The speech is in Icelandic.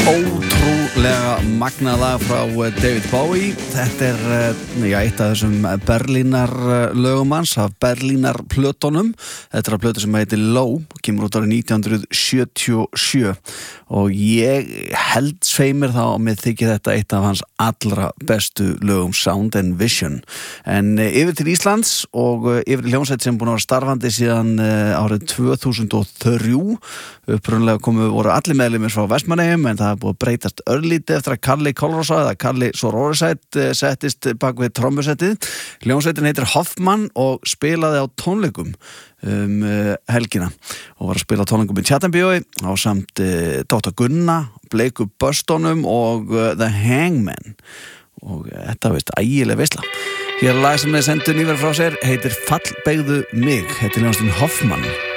Ótrúlega magnað lag frá David Bowie. Þetta eitt af þessum Berlínar lögum hans, af Berlínar plötunum. Þetta af plötu sem heitir Low, kemur út árið 1977 og ég held sveimir þá að mér þykir þetta eitt af hans allra bestu lögum, Sound and Vision. En yfir til Íslands og yfir til hljómsveit sem búin að vera starfandi síðan árið 2003. Upprunlega voru allir meðlimir frá Vestmannaeyjum, en það búið að breytast örlítið eftir að Kalli Kolrosa eða Kalli Sororicide settist bak við trommusettið. Hljómsveitin heitir Hoffmann og spilaði á tónleikum helgina og var að spila tónleikum í Tjarnarbíói á samt Dr. Gunna, Bleiku Böstónum og The Hangman og þetta veist ægileg veisla. Hér lag sem þeir sendu nýverið frá sér heitir Fallbeygðu mig, heitir hljómsveitin Hoffmann.